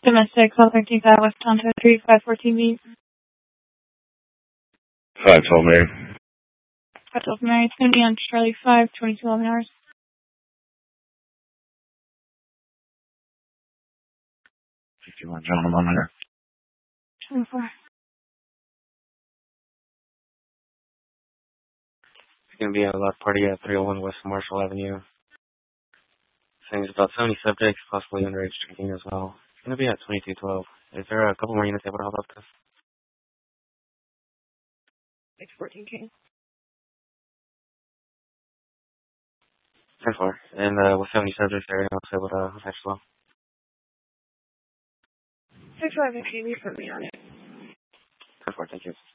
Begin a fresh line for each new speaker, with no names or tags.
Domestic, call 13-5, West Tonto, 3514B.
512 Mary.
512 Mary, it's going to be on Charlie 5, 2211 hours.
51 John, I'm on there.
24.
It's going to be a lot party at 301 West Marshall Avenue. Saying it's about 70 subjects, possibly underage drinking as well. It's going to be at 2212. Is there a couple more units able to help out this?
614K.
10-4. And with 70 subjects, are you able to attach as well?
6-5, okay, we put me on it.
10-4, thank you.